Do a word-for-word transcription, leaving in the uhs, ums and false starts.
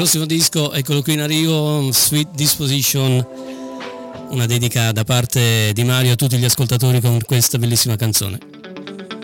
prossimo disco, eccolo qui in arrivo, Sweet Disposition, una dedica da parte di Mario a tutti gli ascoltatori con questa bellissima canzone.